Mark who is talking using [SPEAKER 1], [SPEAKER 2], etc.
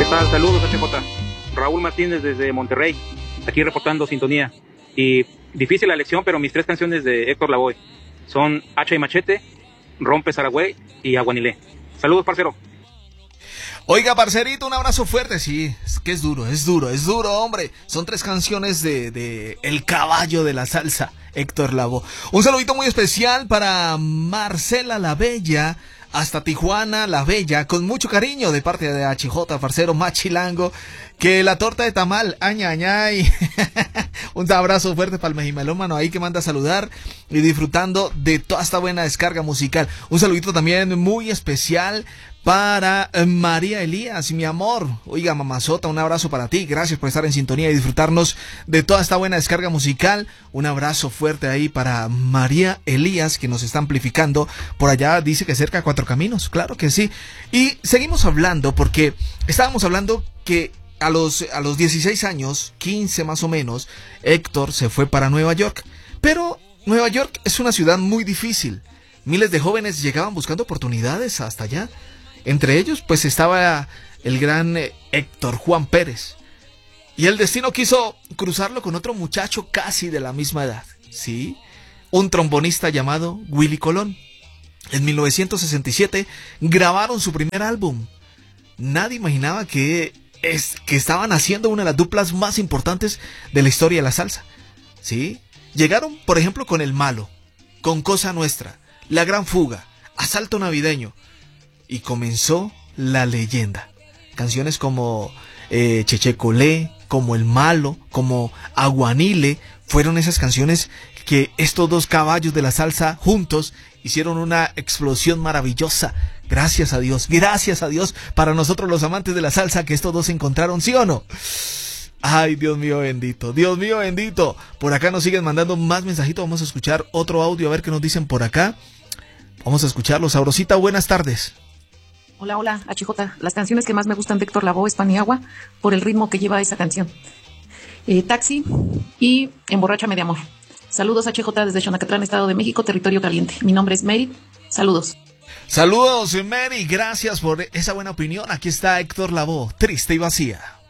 [SPEAKER 1] tal? Saludos, HJ. Raúl Martínez desde Monterrey, aquí reportando sintonía. Y difícil la elección, pero mis tres canciones de Héctor Lavoe son Hacha y Machete, Rompe Saragüey y Aguanilé. Saludos, parcero.
[SPEAKER 2] Oiga, parcerito, un abrazo fuerte. Sí, es que es duro, hombre. Son tres canciones de El Caballo de la Salsa, Héctor Lavoe. Un saludito muy especial para Marcela La Bella, hasta Tijuana, La Bella, con mucho cariño de parte de HJ, parcero Machilango, que la torta de tamal, añay. Un abrazo fuerte para el mejimelómano ahí que manda a saludar y disfrutando de toda esta buena descarga musical. Un saludito también muy especial para María Elías, mi amor. Oiga, mamazota, un abrazo para ti. Gracias por estar en sintonía y disfrutarnos de toda esta buena descarga musical. Un abrazo fuerte ahí para María Elías, que nos está amplificando. Por allá dice que cerca de Cuatro Caminos. Claro que sí. Y seguimos hablando porque estábamos hablando que a los 16 años, 15 más o menos, Héctor se fue para Nueva York. Pero Nueva York es una ciudad muy difícil. Miles de jóvenes llegaban buscando oportunidades hasta allá. Entre ellos, pues estaba el gran Héctor Juan Pérez. Y el destino quiso cruzarlo con otro muchacho casi de la misma edad. Sí, un trombonista llamado Willy Colón. En 1967 grabaron su primer álbum. Nadie imaginaba que estaban haciendo una de las duplas más importantes de la historia de la salsa. Sí, llegaron, por ejemplo, con El Malo, con Cosa Nuestra, La Gran Fuga, Asalto Navideño. Y comenzó la leyenda. Canciones como Cheche Colé, como El Malo, como Aguanile, fueron esas canciones que estos dos caballos de la salsa juntos hicieron una explosión maravillosa. Gracias a Dios para nosotros los amantes de la salsa que estos dos se encontraron, ¿sí o no? Ay, Dios mío bendito, Dios mío bendito. Por acá nos siguen mandando más mensajitos. Vamos a escuchar otro audio a ver qué nos dicen por acá. Vamos a escucharlo. Sabrosita, buenas tardes.
[SPEAKER 3] Hola, HJ. Las canciones que más me gustan de Héctor Lavoe es Pan y Agua, por el ritmo que lleva esa canción. Taxi y Emborráchame de Amor. Saludos, HJ, desde Xonacatlán, Estado de México, territorio caliente. Mi nombre es Mary. Saludos.
[SPEAKER 2] Saludos, Mary. Gracias por esa buena opinión. Aquí está Héctor Lavoe, Triste y Vacía.